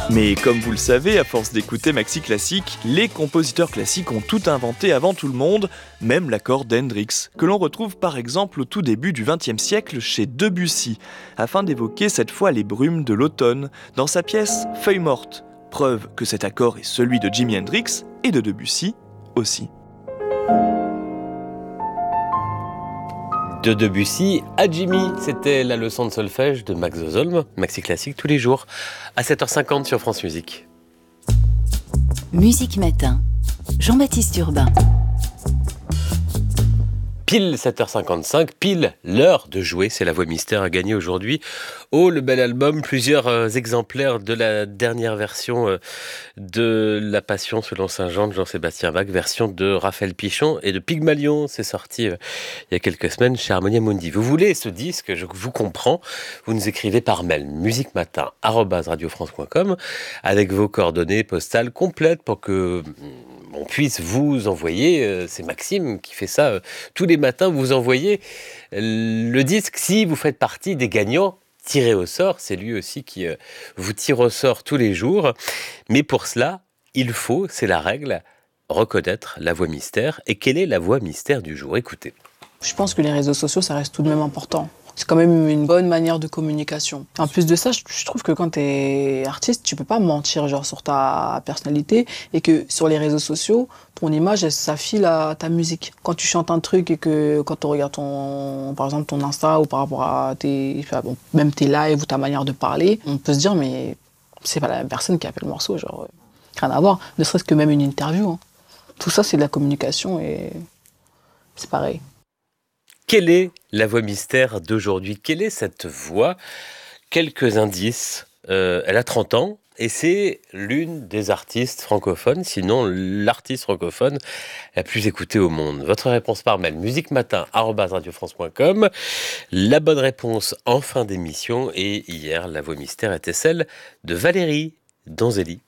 Mais comme vous le savez, à force d'écouter Maxi Classique, les compositeurs classiques ont tout inventé avant tout le monde, même l'accord d'Hendrix, que l'on retrouve par exemple au tout début du XXe siècle chez Debussy, afin d'évoquer cette fois les brumes de l'automne, dans sa pièce Feuilles mortes, preuve que cet accord est celui de Jimi Hendrix et de Debussy aussi. De Debussy à Jimi, c'était la leçon de solfège de Max Zozolm, Maxi Classique tous les jours, à 7h50 sur France Musique. Musique Matin, Jean-Baptiste Urbain. Pile 7h55, pile l'heure de jouer, c'est la voix mystère à gagner aujourd'hui. Oh, le bel album, plusieurs exemplaires de la dernière version de La Passion selon Saint-Jean de Jean-Sébastien Bach, version de Raphaël Pichon et de Pygmalion, c'est sorti il y a quelques semaines chez Harmonia Mundi. Vous voulez ce disque, je vous comprends, vous nous écrivez par mail musicmatin@radiofrance.com avec vos coordonnées postales complètes pour que on puisse vous envoyer, c'est Maxime qui fait ça tous les matins, vous envoyez le disque si vous faites partie des gagnants tirés au sort, c'est lui aussi qui vous tire au sort tous les jours, mais pour cela, il faut, c'est la règle, reconnaître la voix mystère. Et quelle est la voix mystère du jour? Écoutez. Je pense que les réseaux sociaux, ça reste tout de même important. C'est quand même une bonne manière de communication. En plus de ça, je trouve que quand tu es artiste, tu peux pas mentir genre sur ta personnalité et que sur les réseaux sociaux, ton image, elle s'affile à ta musique. Quand tu chantes un truc et que quand on regarde par exemple ton Insta ou par rapport à même tes lives ou ta manière de parler, on peut se dire mais c'est pas la même personne qui a fait le morceau, genre rien à voir. Ne serait-ce que même une interview. Hein. Tout ça, c'est de la communication et c'est pareil. Quelle est la voix mystère d'aujourd'hui? Quelle est cette voix? Quelques indices. Elle a 30 ans et c'est l'une des artistes francophones, sinon l'artiste francophone la plus écoutée au monde. Votre réponse par mail, musicmatin@radiofrance.com. La bonne réponse en fin d'émission. Et hier, la voix mystère était celle de Valérie Donzelli.